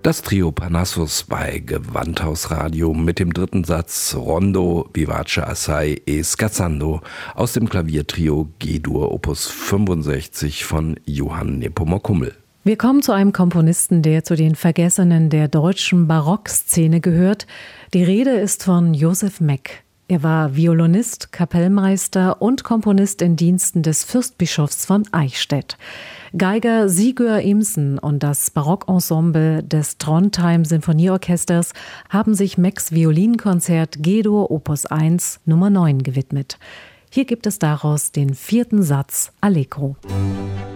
Das Trio Parnassus bei Gewandhausradio mit dem dritten Satz Rondo Vivace Assai e Scherzando aus dem Klaviertrio G-Dur Opus 65 von Johann Nepomuk Hummel. Wir kommen zu einem Komponisten, der zu den Vergessenen der deutschen Barockszene gehört. Die Rede ist von Joseph Meck. Er war Violinist, Kapellmeister und Komponist in Diensten des Fürstbischofs von Eichstätt. Geiger Sigurd Imsen und das Barockensemble des Trondheim Sinfonieorchesters haben sich Mecks Violinkonzert G-Dur Opus 1 Nummer 9 gewidmet. Hier gibt es daraus den vierten Satz Allegro.